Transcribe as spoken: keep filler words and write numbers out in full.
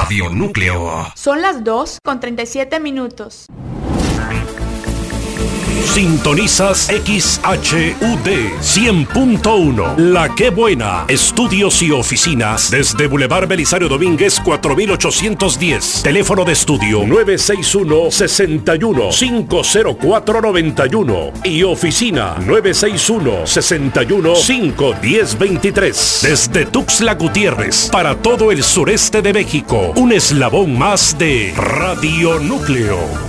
Radio Núcleo. Son las dos con treinta y siete minutos. Sintonizas X H U D cien punto uno. La Qué Buena. Estudios y oficinas desde Boulevard Belisario Domínguez cuatro mil ochocientos diez. Teléfono de estudio nueve seis uno, seis uno, cinco cero cuatro, nueve uno y oficina nueve seis uno, seis uno, cinco uno cero, dos tres. Desde Tuxtla Gutiérrez para todo el sureste de México. Un eslabón más de Radio Núcleo.